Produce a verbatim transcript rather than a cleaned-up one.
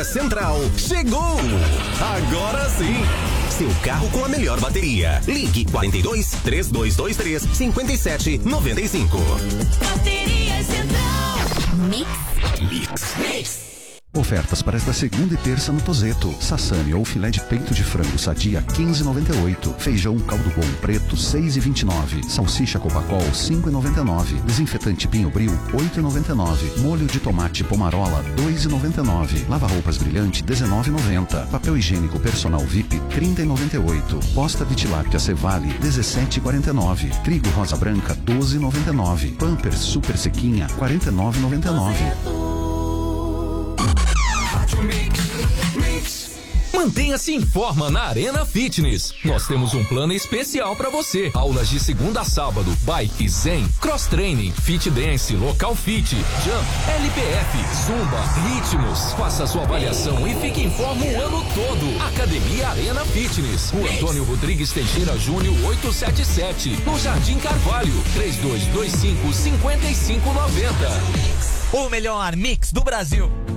Central chegou! Agora sim! Seu carro com a melhor bateria. Ligue quarenta e dois, três dois dois três, cinquenta e sete, noventa e cinco. Bateria Central. Mix. Mix. Mix. Ofertas para esta segunda e terça no Tozeto. Sassami ou filé de peito de frango sadia quinze e noventa e oito. Feijão caldo bom preto seis e vinte e nove. Salsicha Copacol cinco e noventa e nove. Desinfetante Pinho Bril oito e noventa e nove. Molho de tomate Pomarola dois e noventa e nove. Lava-roupas Brilhante dezenove e noventa. Papel higiênico Personal V I P trinta e noventa e oito. Posta de tilápia Cevale dezessete e quarenta e nove. Trigo Rosa Branca doze e noventa e nove. Pampers Super Sequinha quarenta e nove e noventa e nove. Mantenha-se em forma na Arena Fitness. Nós temos um plano especial para você. Aulas de segunda a sábado, bike, zen, cross training, fit dance, local fit, jump, L P F, zumba, ritmos. Faça sua avaliação e fique em forma o ano todo. Academia Arena Fitness. O Antônio Rodrigues Teixeira Júnior oitocentos e setenta e sete. No Jardim Carvalho. três dois dois cinco, cinco cinco nove zero. O melhor mix do Brasil.